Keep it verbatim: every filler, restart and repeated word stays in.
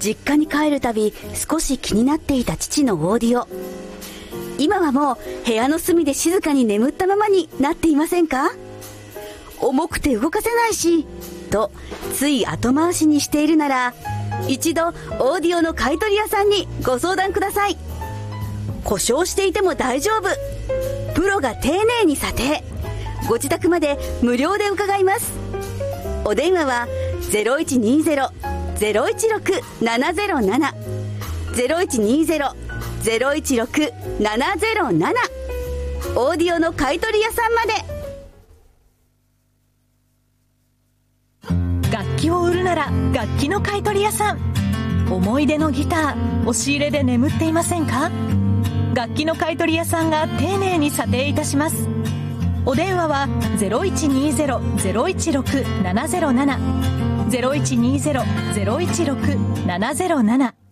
実家に帰るたび少し気になっていた父のオーディオ。今はもう部屋の隅で静かに眠ったままになっていませんか？重くて動かせないしとつい後回しにしているなら、一度オーディオの買取屋さんにご相談ください。故障していても大丈夫、プロが丁寧に査定、ご自宅まで無料で伺います。お電話は ゼロいちにゼロ ゼロいちろく ななゼロなな ゼロいちにゼロ ゼロいちろく ななゼロなな、オーディオの買取屋さんまで。 楽器を売るなら楽器の買取屋さん。思い出のギター、押し入れで眠っていませんか？楽器の買取屋さんが丁寧に査定いたします。お電話は ゼロいちにゼロ ゼロいちろく ななゼロなな ゼロいちにゼロ ゼロいちろく ななゼロなな